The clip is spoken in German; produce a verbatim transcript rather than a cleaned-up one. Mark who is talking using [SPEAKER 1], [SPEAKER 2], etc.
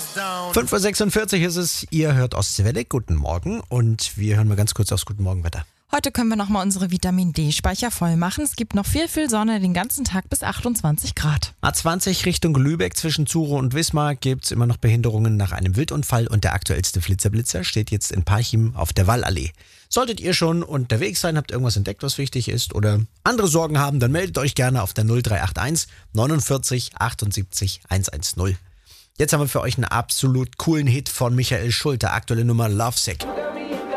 [SPEAKER 1] fünf Uhr sechsundvierzig ist es, ihr hört Ostseewelle, guten Morgen und wir hören mal ganz kurz aufs Guten Morgen Wetter.
[SPEAKER 2] Heute können wir nochmal unsere Vitamin-D-Speicher voll machen. Es gibt noch viel, viel Sonne den ganzen Tag bis achtundzwanzig Grad.
[SPEAKER 1] A zwanzig Richtung Lübeck zwischen Zuro und Wismar gibt es immer noch Behinderungen nach einem Wildunfall und der aktuellste Flitzer-Blitzer steht jetzt in Parchim auf der Wallallee. Solltet ihr schon unterwegs sein, habt irgendwas entdeckt, was wichtig ist oder andere Sorgen haben, dann meldet euch gerne auf der null drei acht eins neunundvierzig achtundsiebzig hundertzehn. Jetzt haben wir für euch einen absolut coolen Hit von Michael Schulte, aktuelle Nummer Lovesick.